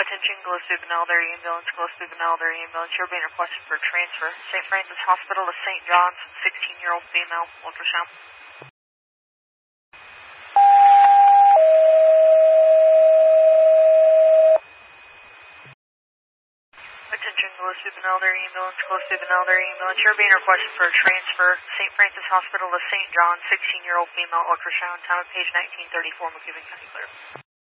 Attention, Gillespie Benelder Ambulance, Gillespie Benelder Ambulance. You're being requested for transfer. St. Francis Hospital to St. John's, 16-year-old female, ultrasound. Attention, Gillespie Benelder Ambulance, Gillespie Benelder Ambulance. You're being requested for transfer. St. Francis Hospital to St. John's, 16-year-old female, ultrasound. Time of page 1934, McEwen County Clear.